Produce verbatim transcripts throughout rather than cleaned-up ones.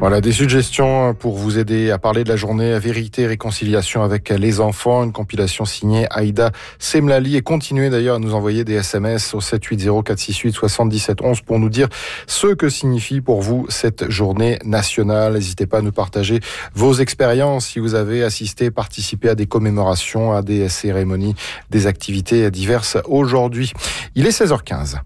Voilà, des suggestions pour vous aider à parler de la journée Vérité et Réconciliation avec les enfants. Une compilation signée Aïda Semlali. Et continuez d'ailleurs à nous envoyer des S M S au sept huit zéro quatre six huit sept sept un un pour nous dire ce que signifie pour vous cette journée nationale. N'hésitez pas à nous partager vos expériences si vous avez assisté, participé à des commémorations, à des cérémonies, des activités diverses aujourd'hui. Il est seize heures quinze.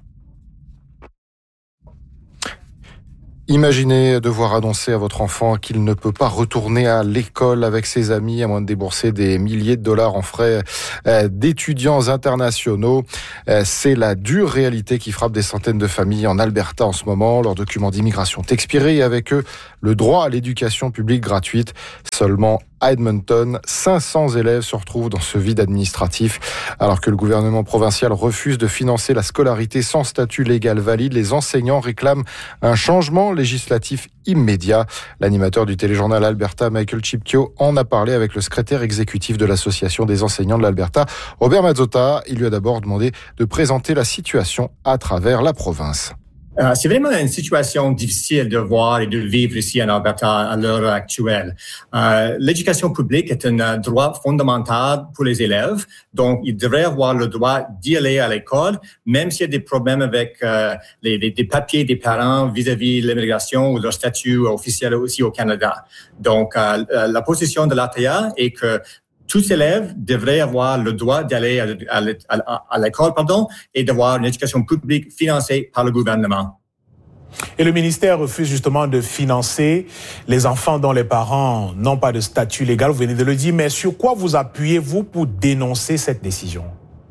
Imaginez devoir annoncer à votre enfant qu'il ne peut pas retourner à l'école avec ses amis à moins de débourser des milliers de dollars en frais d'étudiants internationaux. C'est la dure réalité qui frappe des centaines de familles en Alberta en ce moment. Leur document d'immigration est expiré et avec eux, le droit à l'éducation publique gratuite. Seulement à Edmonton, cinq cents élèves se retrouvent dans ce vide administratif. Alors que le gouvernement provincial refuse de financer la scolarité sans statut légal valide, les enseignants réclament un changement législatif immédiat. L'animateur du téléjournal Alberta, Michael Chipkio, en a parlé avec le secrétaire exécutif de l'Association des enseignants de l'Alberta, Robert Mazzotta. Il lui a d'abord demandé de présenter la situation à travers la province. Euh, c'est vraiment une situation difficile de voir et de vivre ici en Alberta à l'heure actuelle. Euh, l'éducation publique est un droit fondamental pour les élèves, donc ils devraient avoir le droit d'y aller à l'école, même s'il y a des problèmes avec euh, les, les, les papiers des parents vis-à-vis de l'immigration ou leur statut officiel aussi au Canada. Donc, euh, la position de l'A T A est que tous les élèves devraient avoir le droit d'aller à, à, à l'école, pardon, et d'avoir une éducation publique financée par le gouvernement. Et le ministère refuse justement de financer les enfants dont les parents n'ont pas de statut légal, vous venez de le dire, mais sur quoi vous appuyez-vous pour dénoncer cette décision?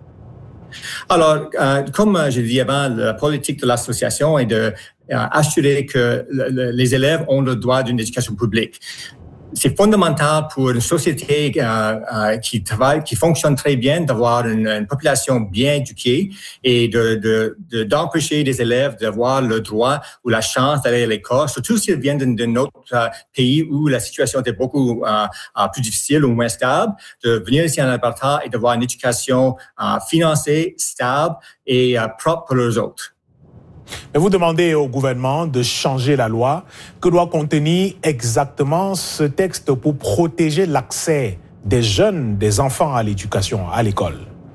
Alors, euh, comme je l'ai dit avant, la politique de l'association est de euh, assurer que le, le, les élèves ont le droit d'une éducation publique. C'est fondamental pour une société euh, euh, qui travaille, qui fonctionne très bien, d'avoir une, une population bien éduquée et de, de, de, d'empêcher les élèves d'avoir le droit ou la chance d'aller à l'école, surtout s'ils viennent d'un autre euh, pays où la situation était beaucoup euh, euh, plus difficile ou moins stable, de venir ici en Alberta et d'avoir une éducation euh, financée, stable et euh, propre pour les autres. Mais vous demandez au gouvernement de changer la loi. Que doit contenir exactement ce texte pour protéger l'accès des jeunes, des enfants à l'éducation, à l'école?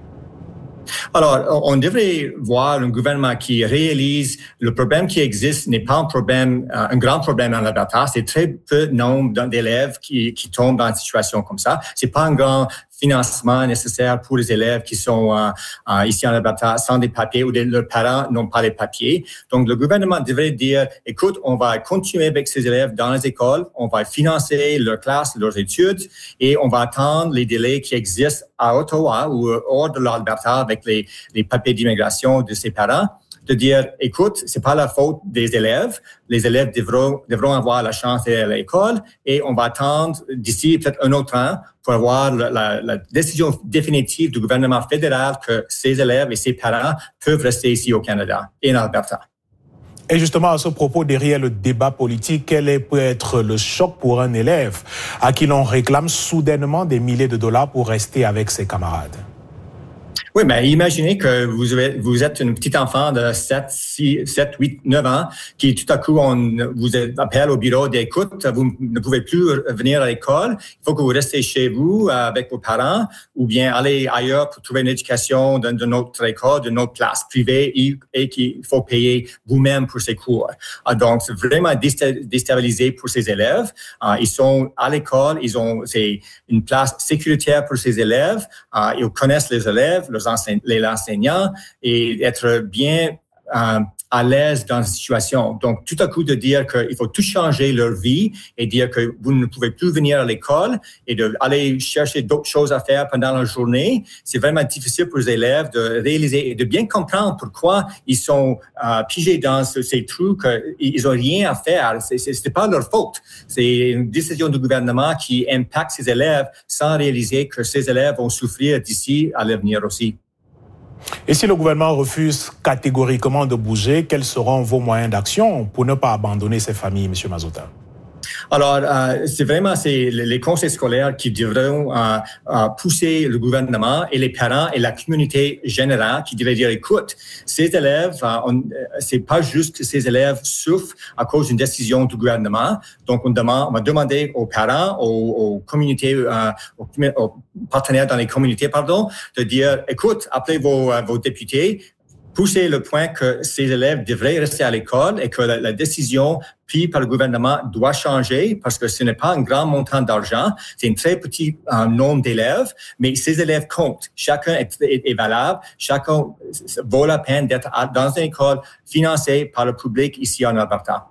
Alors, on devrait voir un gouvernement qui réalise le problème qui existe n'est pas un problème, un grand problème en Alberta. C'est très peu de nombre d'élèves qui, qui tombent dans une situation comme ça. C'est pas un grand financement nécessaire pour les élèves qui sont euh, euh, ici en Alberta sans des papiers ou des, leurs parents n'ont pas les papiers. Donc, le gouvernement devrait dire, écoute, on va continuer avec ces élèves dans les écoles, on va financer leurs classes, leurs études et on va attendre les délais qui existent à Ottawa ou hors de l'Alberta avec les, les papiers d'immigration de ses parents. De dire, écoute, c'est pas la faute des élèves. Les élèves devront, devront avoir la chance d'aller à l'école et on va attendre d'ici peut-être un autre an pour avoir la, la, la décision définitive du gouvernement fédéral que ces élèves et ces parents peuvent rester ici au Canada et en Alberta. Et justement, à ce propos, derrière le débat politique, quel est, peut être le choc pour un élève à qui l'on réclame soudainement des milliers de dollars pour rester avec ses camarades? Oui, mais imaginez que vous, avez, vous êtes une petite enfant de sept, six, sept, huit, neuf ans qui tout à coup on vous appelle au bureau d'écoute, vous ne pouvez plus venir à l'école, il faut que vous restez chez vous avec vos parents ou bien aller ailleurs pour trouver une éducation dans une autre école, d'une autre classe privée et qu'il faut payer vous-même pour ces cours. Donc, c'est vraiment déstabilisé pour ces élèves. Ils sont à l'école, ils ont c'est une place sécuritaire pour ces élèves, ils connaissent les élèves, leurs les enseignants et être bien euh, à l'aise dans la situation. Donc, tout à coup, de dire qu'il faut tout changer leur vie et dire que vous ne pouvez plus venir à l'école et d'aller chercher d'autres choses à faire pendant la journée, c'est vraiment difficile pour les élèves de réaliser et de bien comprendre pourquoi ils sont euh, pigés dans ce, ces trous qu'ils n'ont rien à faire. C'est, c'est, c'est pas leur faute. C'est une décision du gouvernement qui impacte ces élèves sans réaliser que ces élèves vont souffrir d'ici à l'avenir aussi. Et si le gouvernement refuse catégoriquement de bouger, quels seront vos moyens d'action pour ne pas abandonner ces familles, M. Mazzotta? Alors, euh, c'est vraiment c'est les conseils scolaires qui devront euh, euh, pousser le gouvernement et les parents et la communauté générale qui devraient dire, écoute, ces élèves, euh, on, c'est pas juste que ces élèves souffrent à cause d'une décision du gouvernement. Donc, on demande, on va demander aux parents, aux, aux communautés, euh, aux, aux partenaires dans les communautés, pardon, de dire, écoute, appelez vos, euh, vos députés, pousser le point que ces élèves devraient rester à l'école et que la, la décision prise par le gouvernement doit changer parce que ce n'est pas un grand montant d'argent, c'est un très petit euh, nombre d'élèves, mais ces élèves comptent. Chacun est, est, est valable, chacun vaut la peine d'être dans une école financée par le public ici en Alberta.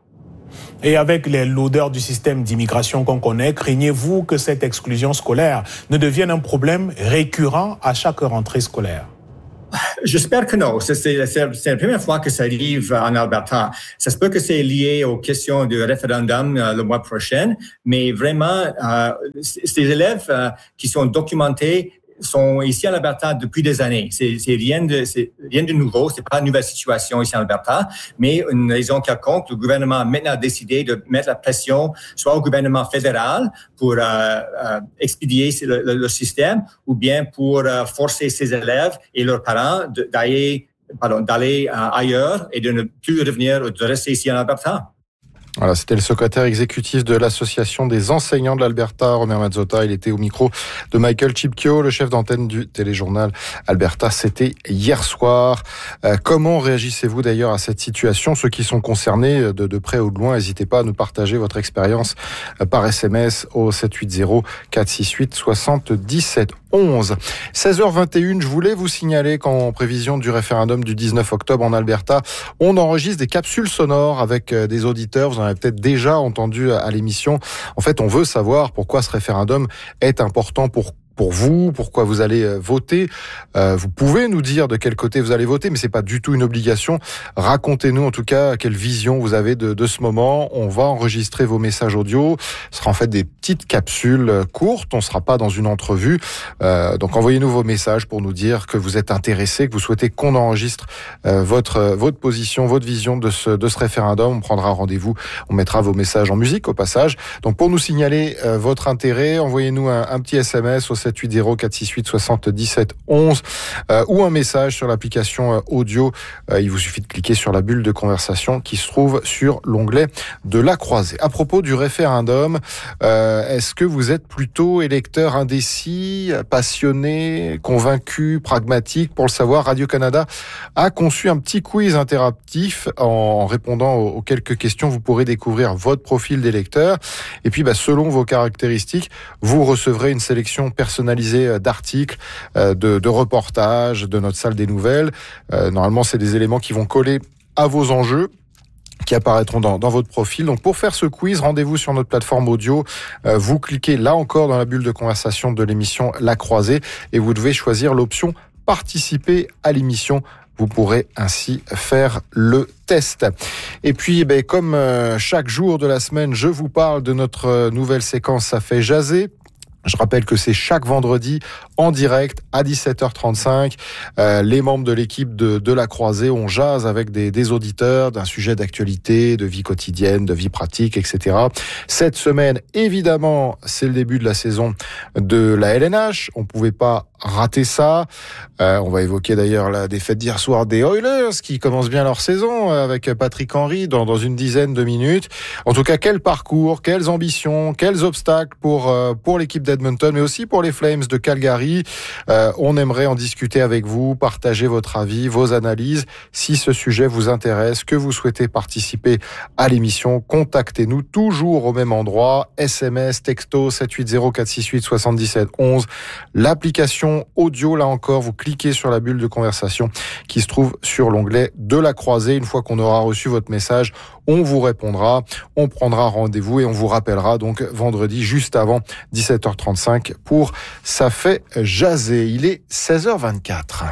Et avec les lourdeurs du système d'immigration qu'on connaît, craignez-vous que cette exclusion scolaire ne devienne un problème récurrent à chaque rentrée scolaire? J'espère que non. C'est, c'est, c'est la première fois que ça arrive en Alberta. Ça se peut que c'est lié aux questions du référendum euh, le mois prochain, mais vraiment, euh, ces élèves euh, qui sont documentés sont ici en Alberta depuis des années. C'est, c'est rien de, c'est rien de nouveau. C'est pas une nouvelle situation ici en Alberta, mais une raison quelconque. Le gouvernement a maintenant décidé de mettre la pression soit au gouvernement fédéral pour euh, euh, expédier le, le, le système, ou bien pour euh, forcer ses élèves et leurs parents de, d'aller, pardon, d'aller euh, ailleurs et de ne plus revenir, de rester ici en Alberta. Voilà, c'était le secrétaire exécutif de l'Association des enseignants de l'Alberta, Romer Mazzotta. Il était au micro de Michael Chipkio, le chef d'antenne du téléjournal Alberta. C'était hier soir. Euh, comment réagissez-vous d'ailleurs à cette situation? Ceux qui sont concernés de, de près ou de loin, n'hésitez pas à nous partager votre expérience par S M S au sept huit zéro quatre six huit soixante-dix-sept onze. seize heures vingt et une, je voulais vous signaler qu'en prévision du référendum du dix-neuf octobre en Alberta, on enregistre des capsules sonores avec des auditeurs. Vous en avez peut-être déjà entendu à l'émission. En fait, on veut savoir pourquoi ce référendum est important pour pour vous, pourquoi vous allez voter. Euh, vous pouvez nous dire de quel côté vous allez voter, mais c'est pas du tout une obligation. Racontez-nous en tout cas quelle vision vous avez de, de ce moment. On va enregistrer vos messages audio. Ce sera en fait des petites capsules courtes. On sera pas dans une entrevue. Euh, donc envoyez-nous vos messages pour nous dire que vous êtes intéressé, que vous souhaitez qu'on enregistre euh, votre votre position, votre vision de ce de ce référendum. On prendra rendez-vous. On mettra vos messages en musique au passage. Donc pour nous signaler euh, votre intérêt, envoyez-nous un, un petit S M S au sept huit zéro quatre six huit soixante-dix-sept onze euh, ou un message sur l'application euh, audio. Euh, il vous suffit de cliquer sur la bulle de conversation qui se trouve sur l'onglet de la croisée. À propos du référendum, euh, est-ce que vous êtes plutôt électeur indécis, passionné, convaincu, pragmatique? Pour le savoir, Radio-Canada a conçu un petit quiz interactif. En répondant aux, aux quelques questions, vous pourrez découvrir votre profil d'électeur. Et puis, bah, selon vos caractéristiques, vous recevrez une sélection personnalisée personnalisé d'articles, de, de reportages, de notre salle des nouvelles. Euh, normalement, c'est des éléments qui vont coller à vos enjeux, qui apparaîtront dans, dans votre profil. Donc, pour faire ce quiz, rendez-vous sur notre plateforme audio. Euh, vous cliquez là encore dans la bulle de conversation de l'émission La Croisée et vous devez choisir l'option « Participer à l'émission ». Vous pourrez ainsi faire le test. Et puis, ben, comme euh, chaque jour de la semaine, je vous parle de notre nouvelle séquence « Ça fait jaser ». Je rappelle que c'est chaque vendredi en direct à dix-sept heures trente-cinq. Euh, les membres de l'équipe de, de La Croisée, on jase avec des, des auditeurs d'un sujet d'actualité, de vie quotidienne, de vie pratique, et cetera. Cette semaine, évidemment, c'est le début de la saison de la L N H. On pouvait pas rater ça. Euh, on va évoquer d'ailleurs la défaite d'hier soir des Oilers qui commencent bien leur saison avec Patrick Henry dans, dans une dizaine de minutes. En tout cas, quel parcours, quelles ambitions, quels obstacles pour, euh, pour l'équipe d'Edmonton, mais aussi pour les Flames de Calgary. Euh, on aimerait en discuter avec vous, partager votre avis, vos analyses. Si ce sujet vous intéresse, que vous souhaitez participer à l'émission, contactez-nous toujours au même endroit. S M S, texto sept huit zéro quatre six huit soixante-dix-sept onze. L'application audio, là encore, vous cliquez sur la bulle de conversation qui se trouve sur l'onglet de La Croisée. Une fois qu'on aura reçu votre message, on vous répondra, on prendra rendez-vous et on vous rappellera donc vendredi juste avant dix-sept heures trente-cinq pour Ça fait jaser. Il est seize heures vingt-quatre.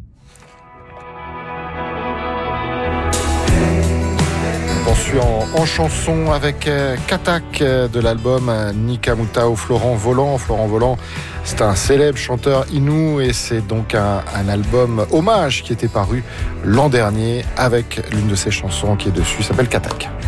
On suit en, en chanson avec euh, Katak euh, de l'album euh, Nikamuta au Florent Volant. Florent Volant, c'est un célèbre chanteur Innu et c'est donc un, un album hommage qui était paru l'an dernier avec l'une de ses chansons qui est dessus, s'appelle Katak.